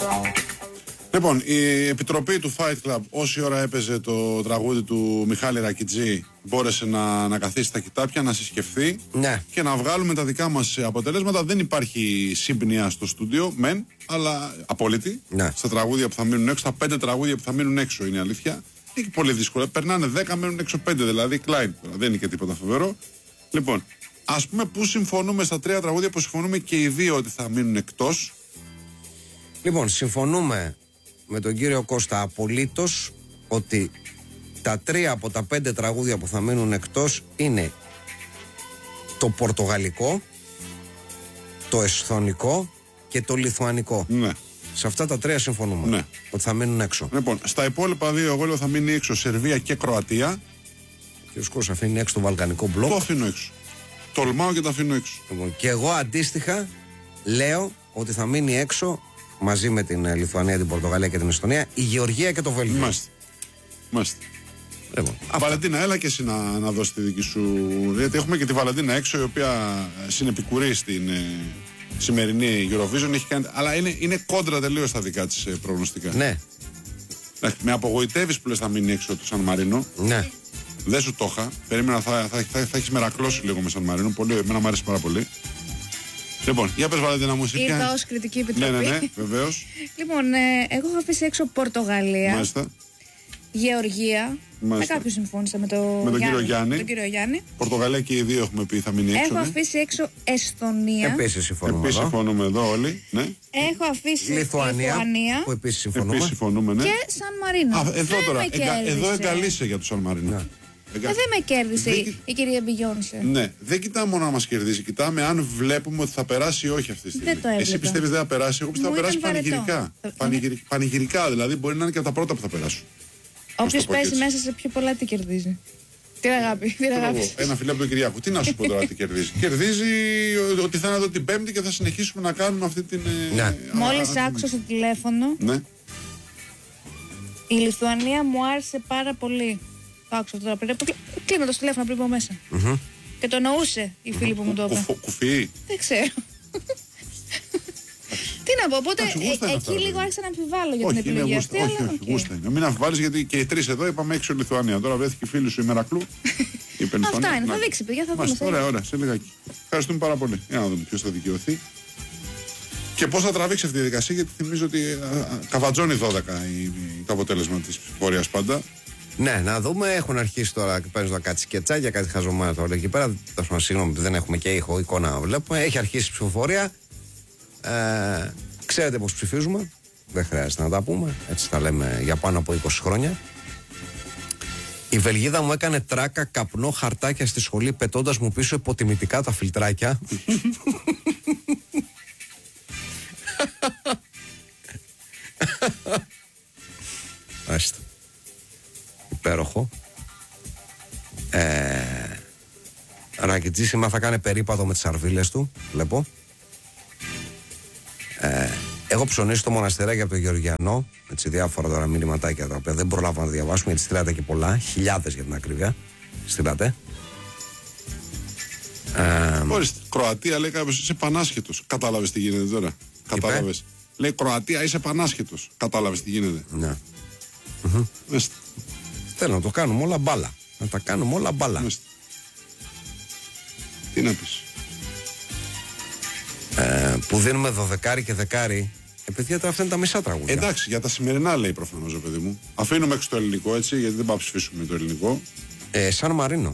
Λοιπόν, η επιτροπή του Fight Club, όση ώρα έπαιζε το τραγούδι του Μιχάλη Ρακιτζή, μπόρεσε να καθίσει στα κοιτάπια, να συσκεφθεί και να βγάλουμε τα δικά μας αποτελέσματα. Δεν υπάρχει σύμπνοια στο στούντιο, μεν, αλλά απόλυτη. Στα τραγούδια που θα μείνουν έξω, τα 5 τραγούδια που θα μείνουν έξω είναι αλήθεια. Είναι πολύ δύσκολο. Περνάνε 10, μένουν έξω 5, δηλαδή Klein. Δεν είναι και τίποτα φοβερό. Λοιπόν, ας πούμε πού συμφωνούμε στα 3 τραγούδια που συμφωνούμε και οι δύο ότι θα μείνουν εκτός. Λοιπόν, συμφωνούμε με τον κύριο Κώστα απολύτως ότι τα 3 από τα 5 τραγούδια που θα μείνουν εκτός είναι το πορτογαλικό, το εσθονικό και το λιθουανικό. Ναι. Σε αυτά τα 3 συμφωνούμε ότι θα μείνουν έξω. Λοιπόν, στα υπόλοιπα 2 εγώ λέω θα μείνει έξω Σερβία και Κροατία. Και ο Σκός αφήνει έξω το βαλκανικό μπλοκ. Το αφήνω έξω. Τολμάω και το αφήνω έξω. Λοιπόν, και εγώ αντίστοιχα λέω ότι θα μείνει έξω μαζί με την Λιθουανία, την Πορτογαλία και την Εστονία η Γεωργία και το Βέλγιο. Μάλιστα. Βαλεντίνα, έλα και εσύ να δώσει τη δική σου. Γιατί έχουμε και τη Βαλεντίνα έξω, η οποία συνεπικουρεί στην σημερινή Eurovision. Έχει κάνει, αλλά είναι κόντρα τελείως τα δικά της προγνωστικά. Ναι. Με απογοητεύεις που λες θα μείνει έξω το Σαν Μαρίνο. Ναι. Δεν σου το είχα. Περίμενα θα έχεις μερακλώσει λίγο με Σαν Μαρίνο. Εμένα μου αρέσει πάρα πολύ. Λοιπόν, για πες Βαλεντίνα μου εσύ. Ήρθα ως κριτική επιτροπή. Ναι, βεβαίως. Λοιπόν, εγώ έχω αφήσει έξω Πορτογαλία. Μάλιστα. Γεωργία. Με κάποιους συμφώνησα με τον κύριο Γιάννη. Πορτογαλία και οι δύο έχουμε πει θα μείνει έξω. Έχω αφήσει έξω Εσθονία. Επίσης συμφωνούμε εδώ όλοι. Ναι. Έχω αφήσει Λιθουανία. Που επίσης συμφωνούμε. Ναι. Και Σαν Μαρίνο. Εδώ τώρα. Εδώ εγκαλείσαι για το Σαν Μαρίνο. Ναι. Δεν με κέρδισε η κυρία Μπιγιόνσε. Ναι, δεν κοιτάμε μόνο να μας κερδίζει. Κοιτάμε αν βλέπουμε ότι θα περάσει ή όχι αυτή τη στιγμή. Εσύ πιστεύεις δεν θα περάσει, εγώ πιστεύω θα περάσει πανηγυρικά. Πανηγυρικά δηλαδή, μπορεί να είναι και από τα πρώτα που θα περάσουν. Όποιος παίζει μέσα σε πιο πολλά τι κερδίζει. Τι αγάπη. Ένα φιλί από τον Κυριάκο. Τι να σου πω τώρα τι κερδίζει. Κερδίζει ότι θα είναι εδώ την Πέμπτη και θα συνεχίσουμε να κάνουμε αυτή την. Μόλις άκουσα στο τηλέφωνο. Ναι. Η Λιθουανία μου άρεσε πάρα πολύ. Το άκουσα τώρα πριν. Κλείνω το τηλέφωνο πριν πω μέσα. Και το εννοούσε η φίλη που μου το είπε. Κουφί. Δεν ξέρω. Τι να πω, οπότε εκεί λίγο άρχισα να αμφιβάλλω για την επιλογή αυτή. Όχι, γούστα είναι. Μην αμφιβάλλεις γιατί και οι 3 εδώ είπαμε έξω Λιθουανία. Τώρα βρέθηκε η φίλη σου η Μερακλού. Αυτά είναι, θα δείξει παιδιά, θα δούμε. Ωραία, σε λιγάκι. Ευχαριστούμε πάρα πολύ. Για να δούμε ποιος θα δικαιωθεί. Και πώς θα τραβήξει αυτή τη διαδικασία, γιατί θυμίζω ότι καβατζώνει 12 το αποτέλεσμα της ψηφοφορίας πάντα. Ναι, να δούμε. Έχουν αρχίσει τώρα και παίζουν κάτι σκετσάκια, κάτι χαζομάρα τώρα εκεί πέρα. Συγγνώμη, δεν έχουμε και ήχο, εικόνα να βλέπουμε. Έχει αρχίσει η ψηφοφορία. Ξέρετε πώς ψηφίζουμε. Δεν χρειάζεται να τα πούμε. Έτσι τα λέμε για πάνω από 20 χρόνια. Η Βελγίδα μου έκανε τράκα καπνό χαρτάκια στη σχολή, πετώντας μου πίσω υποτιμητικά τα φιλτράκια. Άστε. Υπέροχο. Ρακιτζή σήμερα θα κάνει περίπατο με τις αρβίλες του. Βλέπω. Έχω ψωνίσει το μοναστεράκι από τον Γεωργιανό. Έτσι, διάφορα τώρα μηνυματάκια τα οποία δεν προλάβαμε να διαβάσουμε γιατί στείλατε και πολλά. Χιλιάδες για την ακρίβεια. Στείλατε. Ορίστε. Κροατία λέει κάποιος είσαι πανάσχετος. Κατάλαβες τι γίνεται τώρα. Κατάλαβες. Λέει Κροατία είσαι πανάσχετος. Κατάλαβες τι γίνεται. Ναι. Θέλω να το κάνουμε όλα μπάλα. Να τα κάνουμε όλα μπάλα. Τι να πεις. Που δίνουμε 12 και 10. Παιδιά τώρα αυτά είναι τα μισά τραγούδια. Εντάξει, για τα σημερινά λέει προφανώς ο παιδί μου. Αφήνουμε έξω το ελληνικό έτσι, γιατί δεν πάμε να ψηφίσουμε το ελληνικό. Σαν Μαρίνο.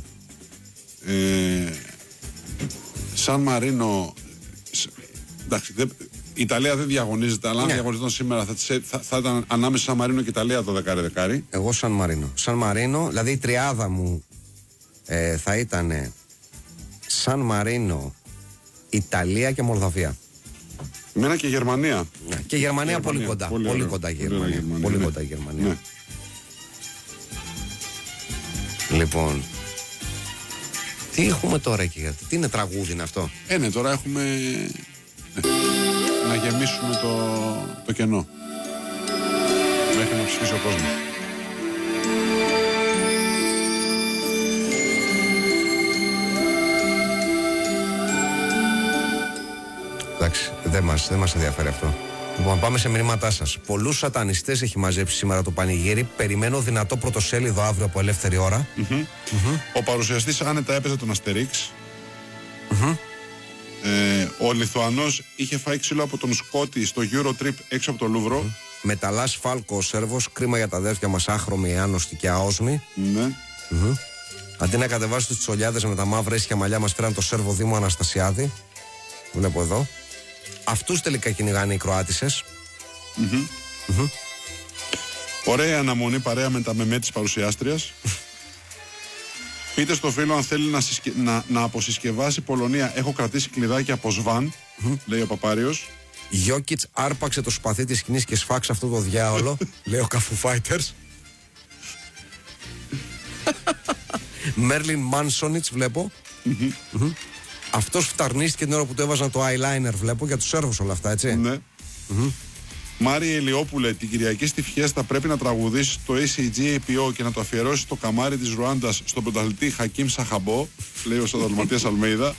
Σαν Μαρίνο. Εντάξει, η Ιταλία δεν διαγωνίζεται, αλλά αν διαγωνιζόταν σήμερα θα ήταν ανάμεσα Σαν Μαρίνο και Ιταλία το 10-10. Εγώ Σαν Μαρίνο. Σαν Μαρίνο, δηλαδή η τριάδα μου θα ήταν Σαν Μαρίνο, Ιταλία και Μολδαβία. Μένα και Γερμανία. Ναι, και Γερμανία πολύ κοντά. Πολύ κοντά η Γερμανία. Πολύ κοντά η Γερμανία. Ναι. Λοιπόν, τι έχουμε τώρα εκεί, τι είναι τραγούδι είναι αυτό. Ναι, τώρα έχουμε να γεμίσουμε το κενό μέχρι να ψηφίσει ο κόσμος. Εντάξει, δεν μας ενδιαφέρει αυτό. Λοιπόν, πάμε σε μηνύματά σας. Πολλούς σατανιστές έχει μαζέψει σήμερα το πανηγύρι. Περιμένω δυνατό πρωτοσέλιδο αύριο από ελεύθερη ώρα. Ο παρουσιαστής άνετα έπαιζε τον Αστερίξ. Ο Λιθουανός είχε φάει ξύλο από τον Σκότη στο Eurotrip έξω από το Λούβρο. Μεταλλάς Φάλκο ο Σέρβος. Κρίμα για τα αδέρφια μας, άχρωμοι, άνοστοι και αόσμοι. Ναι. Αντί να κατεβάσει τους τσολιάδες με τα μαύρα ίσια μαλλιά, μας φέραν το Σέρβο Δήμο Αναστασιάδη. Βλέπω εδώ. Αυτούς τελικά κυνηγάνε οι Κροάτισσες. Ωραία αναμονή παρέα με τα μεμέ της παρουσιάστριας. Πείτε στο φίλο αν θέλει να αποσυσκευάσει Πολωνία. Έχω κρατήσει κλειδάκια από Σβάν, λέει ο Παπάριος. Γιόκιτς άρπαξε το σπαθί της σκηνής και σφάξε αυτό το διάολο, λέει ο Καφού Φάιτερς. Μέρλιν Μάνσονιτς βλέπω. Αυτός φταρνίστηκε την ώρα που του έβαζαν το eyeliner, βλέπω, για τους Σέρβους όλα αυτά, έτσι. Ναι. Μάρια Ηλιόπουλε, την Κυριακή στη Φιέστα πρέπει να τραγουδήσει το ACG APO και να το αφιερώσει στο καμάρι της Ρουάντας στον πρωταθλητή Χακίμ Σαχαμπό, λέει ο Σαδαλματίας Αλμέιδα.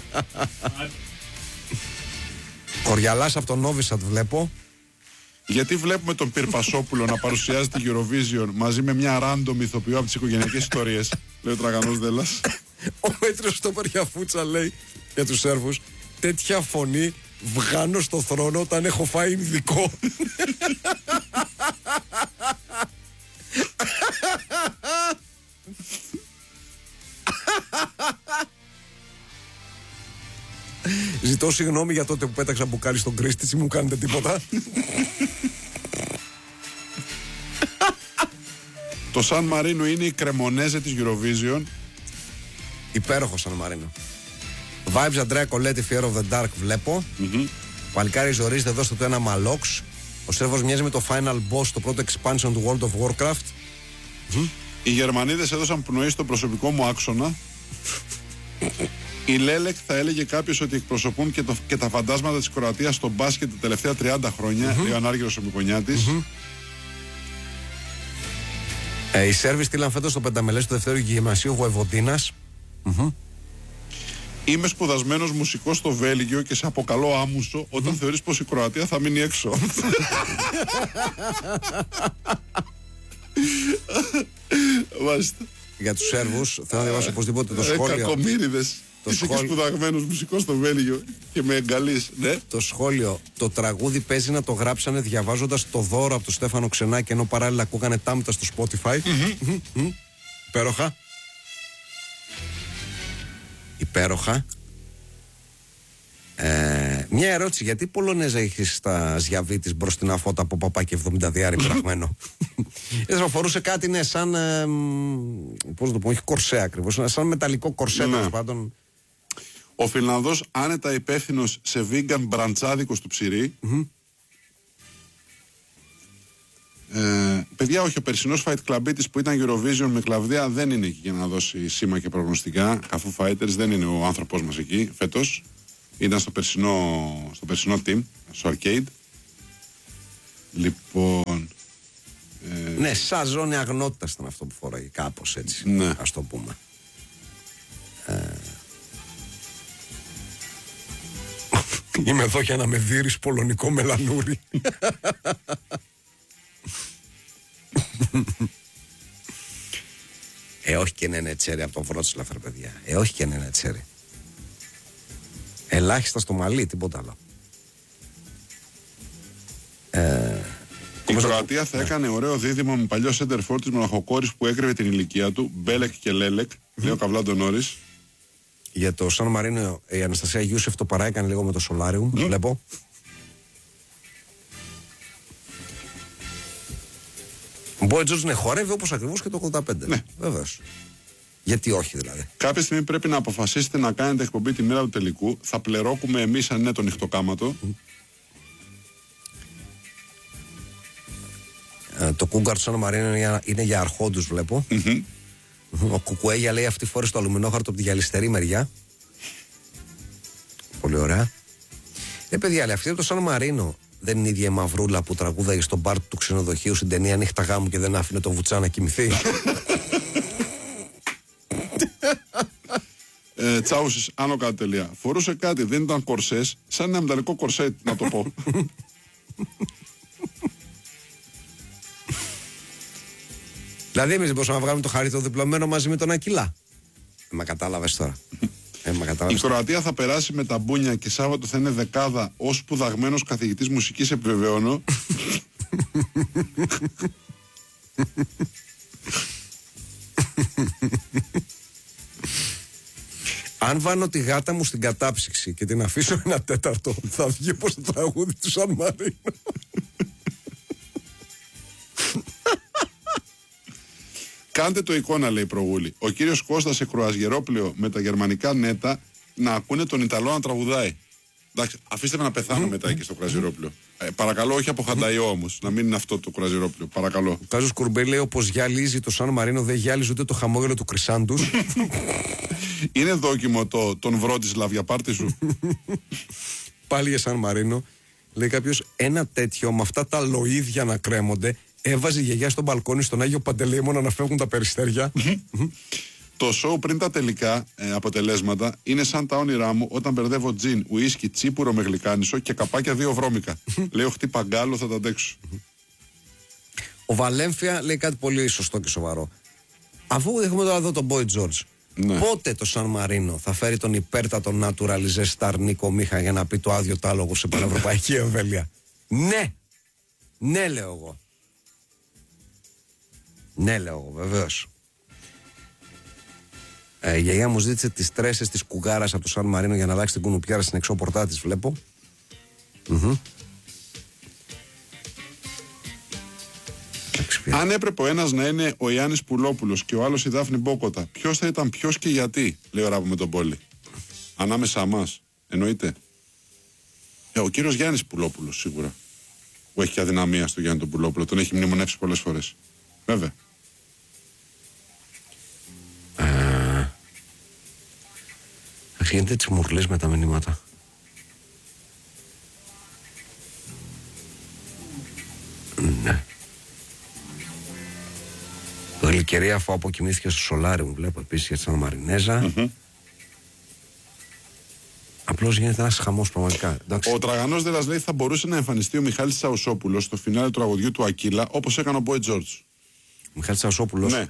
Κοριαλάς από τον Νόβισατ βλέπω. Γιατί βλέπουμε τον Πυρπασόπουλο να παρουσιάζει τη Eurovision μαζί με μια random ηθοποιό από τις οικογενειακές ιστορίες, λέει ο Τραγανός Δέλλας. Ο μέτρος στο Παριαφούτσα λέει για τους Σέρβους: τέτοια φωνή βγάνω στο θρόνο όταν έχω φάει ειδικό. Ζητώ συγγνώμη για τότε που πέταξα μπουκάλι στον Κρίστης, μου κάνετε τίποτα. Το Σαν Μαρίνο είναι η κρεμονέζε της Eurovision. Υπέροχο Σαν Μαρίνο. Vibes Αντρέα Κολέτη, Fear of the Dark βλέπω. Παλικάρι ζορίζεται εδώ στο το ένα Μαλόξ. Ο Σέρβος μοιάζει με το Final Boss, το πρώτο expansion του World of Warcraft. Οι Γερμανίδες έδωσαν πνοή στο προσωπικό μου άξονα. Η Λέλεκ θα έλεγε κάποιος ότι εκπροσωπούν και τα φαντάσματα της Κροατίας στο μπάσκετ τα τελευταία 30 χρόνια, λέει ο Ανάργυρος ο Μικονιάτης. Οι Σέρβοι στείλαν φέτος στο πενταμελές του δευτέρου γυμνασίου Βοεβοντίνας. Είμαι σπουδασμένος μουσικός στο Βέλγιο και σε αποκαλώ άμουσο όταν θεωρείς πως η Κροατία θα μείνει έξω. Για τους Σέρβους θέλω να διαβάσω οπωσδήποτε το σχόλιο. Κακομοίριδες. Είσαι και σπουδαγμένος μουσικός στο Βέλγιο και με εγκαλείς, ναι. Το σχόλιο: το τραγούδι παίζει να το γράψανε διαβάζοντας το δώρο από τον Στέφανο Ξενάκη, ενώ παράλληλα ακούγανε τάμτα στο Spotify. Υπέροχα. Υπέροχα. Μια ερώτηση: γιατί η Πολωνέζα έχει στα ζιαβή της μπροστινά φώτα από παπάκι 70 πειραγμένο? Θα φορούσε κάτι, ναι, σαν. Πώς να το πω, όχι κορσέ ακριβώς, σαν μεταλλικό κορσέ, τέλος πάντων. Ο Φινλανδός άνετα υπεύθυνος σε vegan μπραντσάδικο του Ψηρή. Παιδιά, όχι, ο περσινός Fight Clubίτης που ήταν Eurovision με κλαβδία δεν είναι εκεί για να δώσει σήμα και προγνωστικά. Καφού Fighters δεν είναι ο άνθρωπός μας εκεί φέτος. Ήταν στο περσινό team, στο arcade. Λοιπόν. Ναι, σαν ζώνη αγνότητας ήταν αυτό που φοράει, κάπως έτσι. Ναι. Ας το πούμε. Είμαι εδώ για να με δείρεις πολωνικό μελανούρι. Όχι και νένε τσέρι από τον Βρότσλαφ, παιδιά. Όχι και νένε τσέρι. Ελάχιστα στο μαλλί, τίποτα άλλο. Η Κροατία θα έκανε ωραίο δίδυμο με παλιό center for της μοναχοκόρης που έκρυβε την ηλικία του, Μπέλεκ και Λέλεκ, λέει ο Καβλάντο Νόρις. Για το Σαν Μαρίνο η Αναστασία Γιούσεφ το παράεκανε λίγο με το Σολάριουμ, βλέπω. Ο Μπόι Τζόρτζ χορεύει όπως ακριβώς και το 85. Ναι. Βεβαίως. Γιατί όχι δηλαδή. Κάποια στιγμή πρέπει να αποφασίσετε να κάνετε εκπομπή τη μέρα του τελικού. Θα πλερόκουμε εμείς αν είναι το νυχτοκάματο. Το κούγκαρ του Σαν Μαρίνο είναι για αρχόντους, βλέπω. Ο Κουκουέγια λέει αυτή φορά στο αλουμινόχαρτο από τη γυαλιστερή μεριά. Πολύ ωραία. Παιδιά, λέει, αυτή από το Σαν Μαρίνο δεν είναι η ίδια η μαυρούλα που τραγούδαγε στον μπαρ του ξενοδοχείου στην ταινία Νύχτα Γάμου και δεν άφηνε το Βουτσά να κοιμηθεί? Τσάουσης, άνω κάτω τελεία. Φορούσε κάτι, δεν ήταν κορσές, σαν ένα μεταλλικό κορσέτ, να το πω. Δηλαδή, εμείς δεν μπορούσαμε να βγάλουμε το χαρίτο διπλωμένο μαζί με τον Ακυλά. Με κατάλαβες τώρα. Η Κροατία θα περάσει με τα μπούνια και Σάββατο θα είναι δεκάδα ως σπουδαγμένος καθηγητής μουσικής, επιβεβαιώνω. Αν βάνω τη γάτα μου στην κατάψυξη και την αφήσω 1/4, θα βγει όπως το τραγούδι του Σαν Μαρίνο. Κάντε το εικόνα, λέει Προγούλη. Ο κύριος Κώστας σε κρουαζιερόπλαιο με τα γερμανικά νέτα να ακούνε τον Ιταλό να τραγουδάει. Εντάξει, αφήστε με να πεθάνω μετά εκεί στο κρουαζιερόπλαιο. Παρακαλώ, όχι από χανταϊό όμως. Να μην είναι αυτό το κρουαζιερόπλαιο. Παρακαλώ. Ο Κάζος Κουρμπέλη λέει: όπως γυαλίζει το Σαν Μαρίνο, δεν γυάλιζε ούτε το χαμόγελο του Κρυσάντους. Είναι δόκιμο τον βρω τη λαβιαπάρτη σου. Πάλι για Σαν Μαρίνο. Λέει κάποιος: ένα τέτοιο με αυτά τα λοΐδια να κρέμονται. Έβαζε η γιαγιά στο μπαλκόνι στον Άγιο Παντελεήμονα να φεύγουν τα περιστέρια. Το show πριν τα τελικά αποτελέσματα είναι σαν τα όνειρά μου όταν μπερδεύω τζιν, ουίσκι, τσίπουρο με γλυκάνισο και καπάκια 2 βρώμικα. Λέω χτύπα γκάλο, θα τα αντέξω. Ο Βαλέμφια λέει κάτι πολύ σωστό και σοβαρό. Αφού έχουμε τώρα εδώ τον Boy George, ναι, πότε το Σαν Μαρίνο θα φέρει τον υπέρτατο naturalizé star Νίκο Μίχα για να πει το άδειο τάλογο σε πανευρωπαϊκή εμβέλεια? Ναι, ναι λέω εγώ. Ναι λέω εγώ, βεβαίως. Η γιαγιά μου ζήτησε τις τρέσσες της κουγκάρας από το Σαν Μαρίνο για να αλλάξει την κουνουπιάρα στην εξώπορτά της, βλέπω. Αν έπρεπε ο ένας να είναι ο Ιάννης Πουλόπουλος και ο άλλος η Δάφνη Μπόκοτα, ποιος θα ήταν ποιος και γιατί, λέει ο Ράπο με τον Πόλη. Ανάμεσά μας, εννοείται. Ο κύριος Γιάννης Πουλόπουλος σίγουρα, που έχει και αδυναμία στο Γιάννη τον Πουλόπουλο, τον έχει μνημονεύσει πολλές φορές. Βέβαια. Γίνεται τις μουρλές με τα μηνύματα. Ναι. Το γλυκερία αφού αποκοιμήθηκε στο Σολάριουμ, βλέπω επίσης για τη Σαν Μαρινέζα. Απλώς γίνεται ένας χαμός πραγματικά. Ο Τραγανός Δελας λέει θα μπορούσε να εμφανιστεί ο Μιχάλης Τσαουσόπουλος στο φινάλε του τραγουδιού του Ακύλα, όπως έκανε ο Boy George. Ο Μιχάλης Τσαουσόπουλος. Ναι.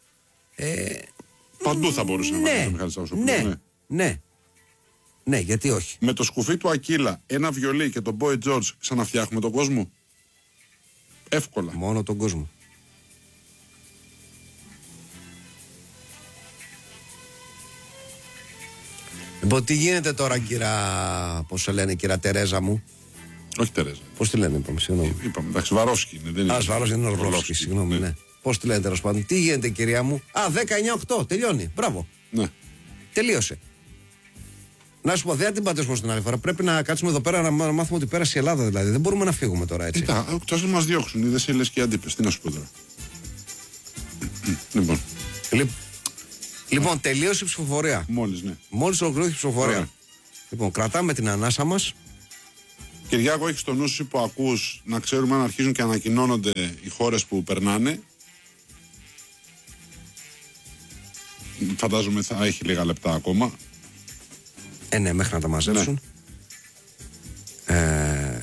Παντού θα μπορούσε να εμφανιστεί ο Μιχάλης Τσαουσόπουλος. Ναι. Ναι. Ναι, γιατί όχι. Με το σκουφί του Ακύλα, ένα βιολί και τον Boy George ξαναφτιάχνουμε τον κόσμο. Εύκολα. Μόνο τον κόσμο. Λοιπόν, τι γίνεται τώρα, πώς σε λένε, κύρα Τερέζα μου? Όχι Τερέζα. Πώς τη λένε, είπαμε, συγγνώμη. Είπαμε, εντάξει, Βαρόσκι είναι. Δεν είναι. Βαρόσκι είναι Ορλόφσκι, συγγνώμη, ναι. Πώς τη λένε, τέλος πάντων. Τι γίνεται, κυρία μου? 19-8, τελειώνει. Μπράβο. Ναι. Τελείωσε. Να σου πω, δεν την πατήσουμε στην άλλη φορά. Πρέπει να κάτσουμε εδώ πέρα να μάθουμε ότι πέρασε η Ελλάδα, δηλαδή. Δεν μπορούμε να φύγουμε τώρα έτσι. Κοίτα, τόσο μας διώξουν. Είδες οι λες και οι αντίπες. Τι να σου πω τώρα. Λοιπόν, τελείωσε η ψηφοφορία. Μόλις, ναι. Μόλις ολοκληρώθηκε η ψηφοφορία. Ωραία. Λοιπόν, κρατάμε την ανάσα μας. Κυριάκο, έχεις στο νου σου που ακούς να ξέρουμε αν αρχίζουν και ανακοινώνονται οι χώρες που περνάνε. Φαντάζομαι θα έχει λίγα λεπτά ακόμα. Ναι, μέχρι να τα μαζέψουν. Ναι.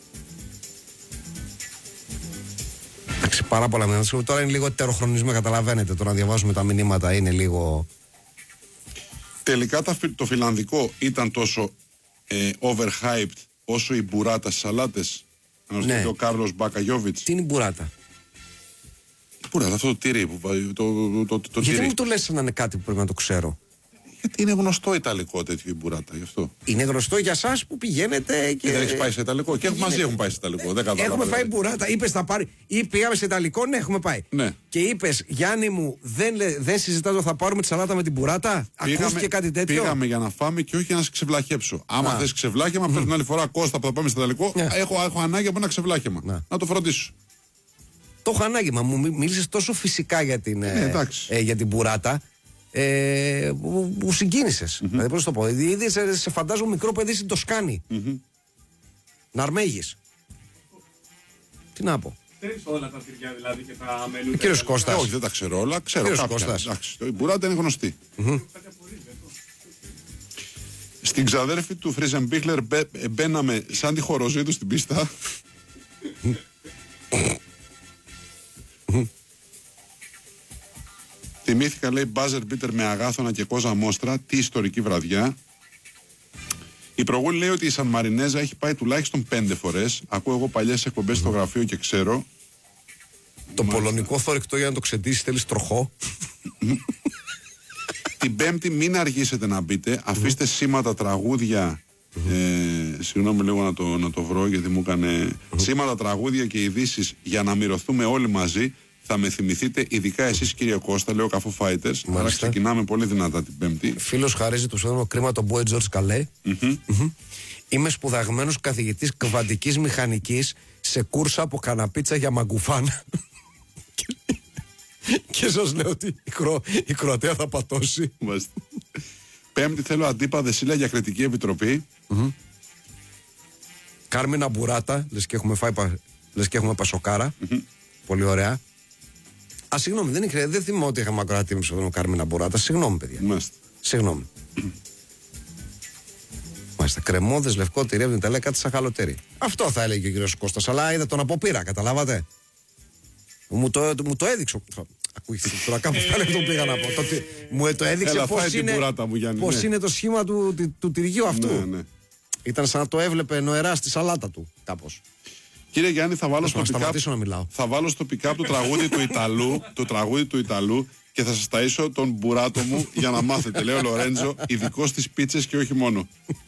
Εντάξει, πάρα πολλά μηνύματα. Τώρα είναι λίγο τεροχρονισμό, καταλαβαίνετε. Τώρα να διαβάζουμε τα μηνύματα είναι λίγο. Τελικά το φιλανδικό ήταν τόσο overhyped όσο η μπουράτα στις σαλάτες. Ναι. Ο Κάρλος Μπακαγιόβιτς. Τι είναι η μπουράτα? Η μπουράτα, αυτό το τυρί. Γιατί δεν μου το λες να είναι κάτι που πρέπει να το ξέρω? Γιατί είναι γνωστό ιταλικό τέτοιο η μπουράτα, γι' αυτό. Είναι γνωστό για εσάς που πηγαίνετε και. Δεν έχεις πάει σε ιταλικό. Και μαζί έχουμε πάει σε ιταλικό. Έχουμε πάει μπουράτα. Είπες θα πάρει. Ή πήγαμε σε ιταλικό, ναι, έχουμε πάει. Ναι. Και είπες, Γιάννη μου, δεν συζητάζω, θα πάρουμε τη σαλάτα με την μπουράτα. Ακούστηκε κάτι τέτοιο? Πήγαμε για να φάμε και όχι για να σε ξεβλαχέψω. Άμα θες ξεβλάχεμα, πρέπει την άλλη φορά Κώστα που θα πάμε στο ιταλικό. Έχω ανάγκη από ένα ξεβλάχεμα. Να το φροντίσω. Το έχω ανάγκη, μα μου μίλησες τόσο φυσικά για την μπουράτα. Που συγκίνησες. Δηλαδή, πώς το πω. Ήδη σε φαντάζομαι μικρό παιδί στην Τοσκάνη. Να αρμέγεις. Τι να πω. Ξέρεις όλα τα τυριά δηλαδή και τα μελούδια? Ο κύριος Κώστας. Όχι, δεν τα ξέρω όλα. Ξέρω κάποια. Η μπουράτα είναι γνωστή. Στην ξαδέρφη του Φρίζεμπίχλερ μπαίναμε σαν τη χοροζή του στην πίστα. Θυμήθηκα, λέει, μπάζερ beater με Αγάθωνα και Κόζα Μόστρα. Τι ιστορική βραδιά. Η προγούλη λέει ότι η Σαν Μαρινέζα έχει πάει τουλάχιστον 5 φορές. Ακούω εγώ παλιές εκπομπές στο γραφείο και ξέρω. Το πολωνικό θωρηκτό για να το ξεντήσει θέλει τροχό. Την Πέμπτη μην αργήσετε να μπείτε. Αφήστε σήματα, τραγούδια. Συγγνώμη λίγο να το βρω γιατί μου έκανε. Σήματα, τραγούδια και ειδήσεις για να μυρωθούμε όλοι μαζί. Θα με θυμηθείτε, ειδικά εσείς κύριε Κώστα, λέω Καφού Fighters. Άρα ξεκινάμε πολύ δυνατά την Πέμπτη. Φίλος χαρίζει το ψευδόνιμο κρίμα τον Boy George Καλέ. Είμαι σπουδαγμένος καθηγητής κβαντικής μηχανικής σε κούρσα από καναπίτσα για μαγκουφάν. Και σας λέω ότι η Κροατία θα πατώσει. Πέμπτη θέλω Αντίπα Δεσίλα για κριτική επιτροπή. Κάρμινα Μπουράτα, λες και έχουμε πασοκάρα. Πολύ ωραία. Α, συγγνώμη, δεν θυμάμαι ότι είχαμε ακροατή με ψευδόνιμο Κάρμινα Μπουράτα. Συγγνώμη, παιδιά. Συγγνώμη. Μάλιστα. Κρεμόδες, λευκό τυρί από την Ιταλία, κάτι σαν χαλοτέρι. Αυτό θα έλεγε ο κύριος Κώστας, αλλά είδα τον αποπήρα, καταλάβατε. Μου το έδειξε. Ακούγεται τώρα κάπου πάλι αυτό που πήγα να πω. Μου το έδειξε πώς είναι το σχήμα του τυριού αυτού. Ναι. Ήταν σαν να το έβλεπε νοερά στη σαλάτα του, κάπως. Κύριε Γιάννη, θα βάλω στο pick-up το τραγούδι του Ιταλού και θα σας ταΐσω τον μπουράτο μου για να μάθετε. Λέω Λορέντζο, ειδικός στις πίτσες και όχι μόνο.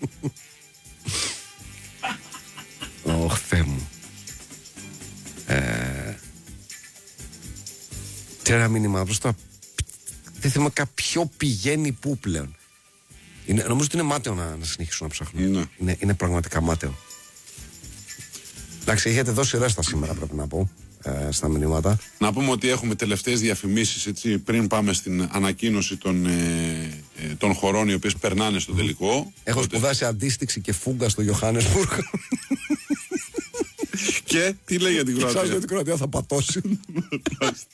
Ωχ, Θεέ μου. Τι ένα μήνυμα, απλώς δεν θυμάμαι ποιο πηγαίνει πού πλέον. Νομίζω ότι είναι μάταιο να συνεχίσω να ψάχνω. Είναι πραγματικά μάταιο. Εντάξει, έχετε δώσει ρέστα σήμερα, πρέπει να πω, στα μηνύματα. Να πούμε ότι έχουμε τελευταίες διαφημίσεις, έτσι, πριν πάμε στην ανακοίνωση των χωρών οι οποίες περνάνε στο τελικό. Έχω σπουδάσει αντίστοιξη και φούγκα στο Johannesburg. Και τι λέει για την Κροατία? Ξέρω ότι η Κροατία θα πατώσει.